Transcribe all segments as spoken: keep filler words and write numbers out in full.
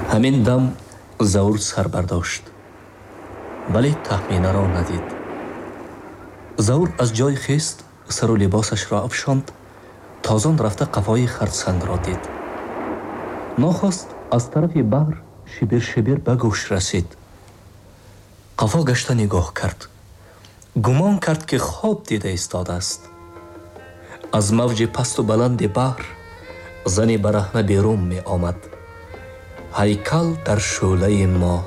ҳамин дам Заур сар бардошт, вале Тахминаро надид. Заур аз ҷои хист сару либосашро афшонд, тозон рафта қафои харсангро дид. нохост аз тарафи баҳр шибир-шибир ба гӯш расид. қафо гашта нигоҳ кард. гумон кард ки хоб дида истодааст. аз мавҷи пасту баланди баҳр зани бараҳна берун меомад. ҳайкал дар шӯълаи моҳ.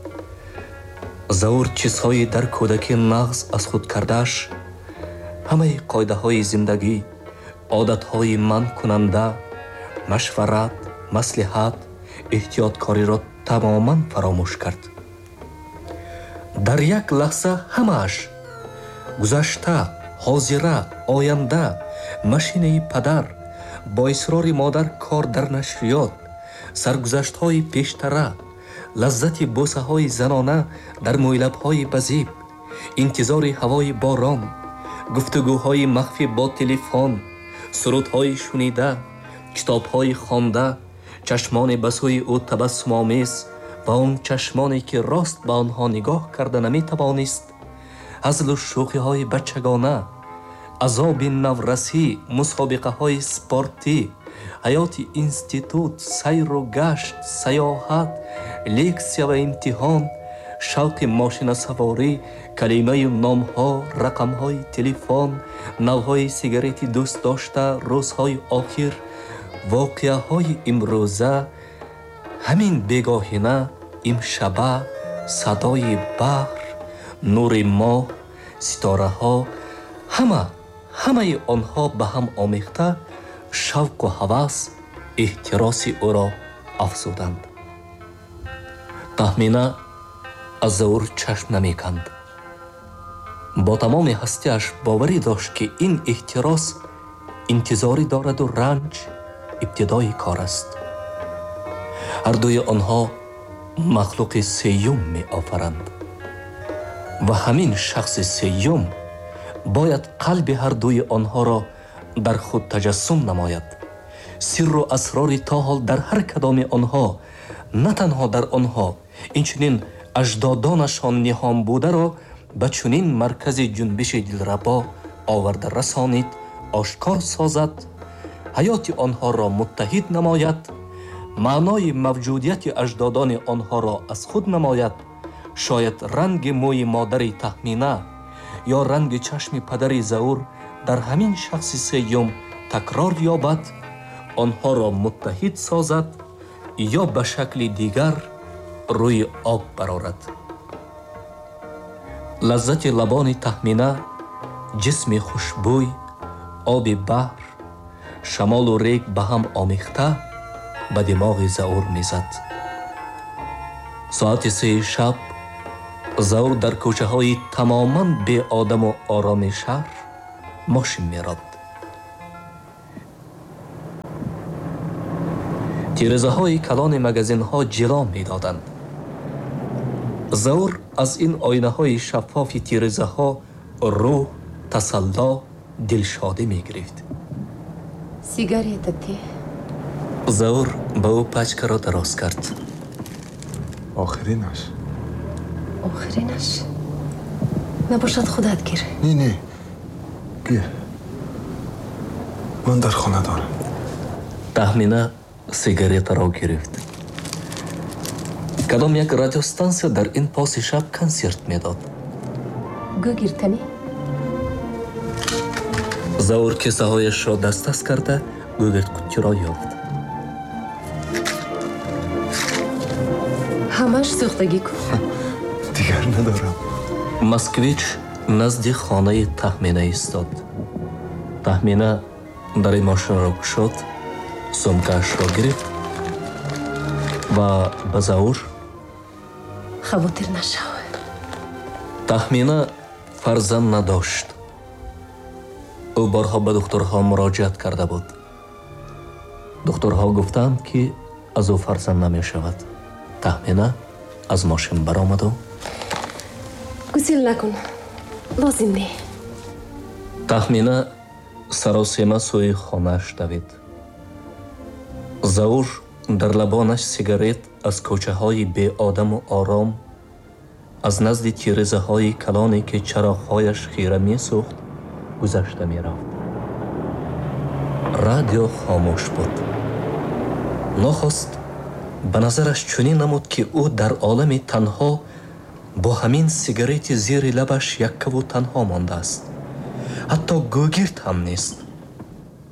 Заур чизҳои дар кӯдакӣ нағз аз худ кардааш, ҳамаи қоидаҳои зиндагӣ, одатҳои манъкунанда, машварат, маслиҳат, эҳтиёткориро тамоман фаромӯш кард. дар як лаҳза ҳамааш гузашта, ҳозира, оянда, машинаи падар, бо исрори модар кор дар нашриёт, саргузаштҳои пештара, лаззати бӯсаҳои занона дар мӯйлабҳои базиб, интизори ҳавои борон, гуфтугӯҳои махфӣ бо телефон, сурудҳои шунида, китобҳои хонда, чашмони ба сӯи ӯ табассумомез ва он чашмоне ки рост ба онҳо нигоҳ карда наметавонист, ҳазлу шӯхиҳои бачагона, азоби наврасӣ, мусобиқаҳои спортӣ, ҳаёти институт, сайру гашт, саёҳат, лексия ва имтиҳон, шавқи мошинасаворӣ, калимаю номҳо, рақамҳои телефон, навъҳои сигарети дӯстдошта, рӯзҳои охир, воқеаҳои имрӯза, ҳамин бегоҳина, имшаба, садои баҳр, нури моҳ, ситораҳо, ҳама ҳамаи онҳо ба ҳам омехта шавқу ҳавас, эҳтироси ӯро афзуданд. Тахмина аз Заур чашм намеканд. бо тамоми ҳастиаш боварӣ дошт ки ин эҳтирос интизорӣ дораду ранҷ ибтидои кор аст. ҳардуи онҳо махлуқи сеюм меофаранд ва ҳамин шахси сеюм бояд қалби ҳардуи онҳоро дар худ таҷассум намояд. сирру асрори то ҳол дар ҳар кадоми онҳо, на танҳо дар онҳо, инчунин аҷдодонашон ниҳон бударо ба чунин маркази ҷунбиши дилрабо оварда расонид, ошкор созад, ҳаёти онҳоро муттаҳид намояд, маънои мавҷудияти аҷдодони онҳоро аз худ намояд. шояд ранги мӯи модари Тахмина ё ранги чашми падари Заур дар ҳамин шахси сеюм такрор ёбад, онҳоро муттаҳид созад ё ба шакли дигар рӯи об барорад. лаззати лабони Тахмина, ҷисми хушбӯй, оби баҳр, шамолу рег ба ҳам омехта ба димоғи Заур мезад. соати сеи шаб Заур дар кӯчаҳои тамоман беодаму ороми шаҳр мошин мерод. тирезаҳои калони магазинҳо ҷило медоданд. Заур аз ин оинаҳои шаффофи тирезаҳо рӯҳ, тасалло, дилшодӣ мегирифт. сигарета те? Заур ба ӯ пачкаро дароз кард. охиринаш. охиринаш? набошад худат гир. не не гир, ман дар хона дорам. Тахмина сигаретаро гирифт. кадом як радиостансия дар ин поси шаб консерт медод. гӯ гиртани? Заур кисаҳояшро дастаст карда гӯгирдкутиро ёфт. ҳамаш сӯхтагӣ кун. дигар надорам. Москвич назди хонаи Тахмина истод. Тахмина дари мошинро кушод, сумкаашро гирифт ва ба Заур: хавотир нашав. Тахмина фарзанд надошт. ӯ борҳо ба духтурҳо муроҷиат карда буд. духтурҳо гуфтанд, ки аз ӯ фарзанд намешавад. Тахмина аз мошин баромаду: гусил накун, лозим не. Тахмина саросема сӯи хонааш давид. Заур дар лабонаш сигарет аз кӯчаҳои беодаму ором, аз назди тирезаҳои калоне ки чароғҳояш хира месӯхт, гузашта мерафт. радио хомӯш буд. нохост ба назараш чунин намуд ки ӯ дар олами танҳо бо ҳамин сигарети зери лабаш яккаву танҳо мондааст. ҳатто гӯгирд ҳам нест.